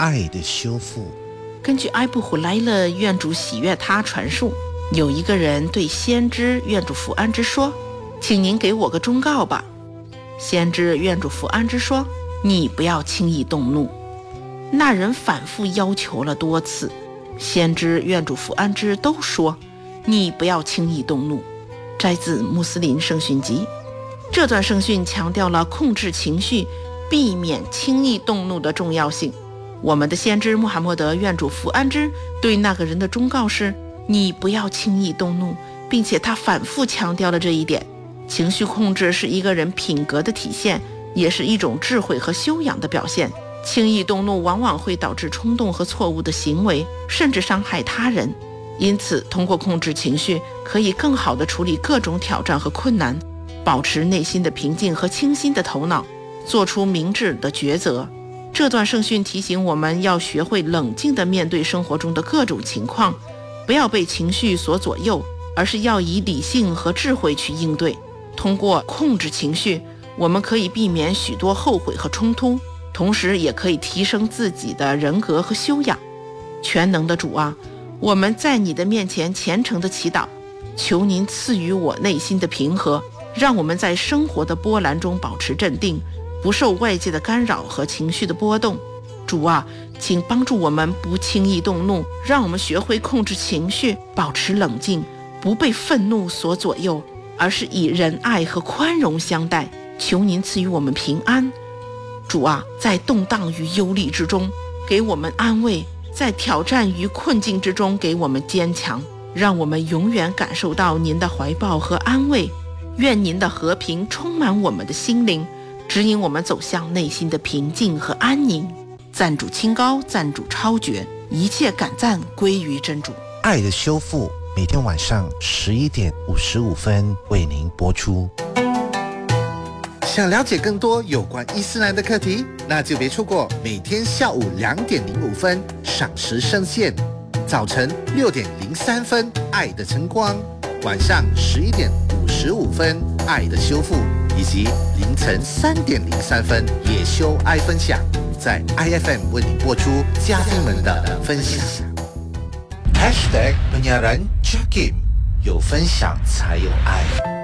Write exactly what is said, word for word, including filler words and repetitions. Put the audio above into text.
爱的修复。 根据埃布虎莱勒愿主喜悦他传述，有一个人对先知愿主福安之说，请您给我个忠告吧。先知愿主福安之说，你不要轻易动怒。那人反复要求了多次，先知愿主福安之都说，你不要轻易动怒。摘自穆斯林圣训集。这段圣训强调了控制情绪，避免轻易动怒的重要性。我们的先知穆罕默德愿主福安之对那个人的忠告是，你不要轻易动怒，并且他反复强调了这一点。情绪控制是一个人品格的体现，也是一种智慧和修养的表现。轻易动怒往往会导致冲动和错误的行为，甚至伤害他人。因此，通过控制情绪，可以更好地处理各种挑战和困难，保持内心的平静和清新的头脑，做出明智的抉择。这段圣训提醒我们要学会冷静地面对生活中的各种情况，不要被情绪所左右，而是要以理性和智慧去应对。通过控制情绪，我们可以避免许多后悔和冲突，同时也可以提升自己的人格和修养。全能的主啊，我们在你的面前虔诚地祈祷，求您赐予我内心的平和，让我们在生活的波澜中保持镇定，不受外界的干扰和情绪的波动。主啊，请帮助我们不轻易动怒，让我们学会控制情绪，保持冷静，不被愤怒所左右，而是以仁爱和宽容相待。求您赐予我们平安。主啊，在动荡与忧虑之中给我们安慰，在挑战与困境之中给我们坚强，让我们永远感受到您的怀抱和安慰。愿您的和平充满我们的心灵，指引我们走向内心的平静和安宁。赞主清高，赞主超绝，一切感赞归于真主。 爱的修复每天晚上十一点五十五分为您播出。 想了解更多有关伊斯兰的课题，那就别错过每天下午两点零五分赏时圣线，早晨六点零三分爱的晨光，晚上十一点五十五分爱的修复，以及凌晨三点零三分野修爱分享，在 I F M 为你播出家庭们的分享。Hashtag penyiaran Jakim， 有分享才有爱。